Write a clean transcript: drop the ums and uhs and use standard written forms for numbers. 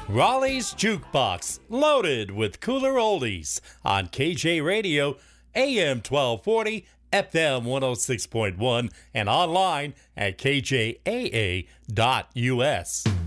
Raleigh's Jukebox, loaded with cooler oldies on KJ Radio, AM 1240, FM 106.1, and online at kjaa.us.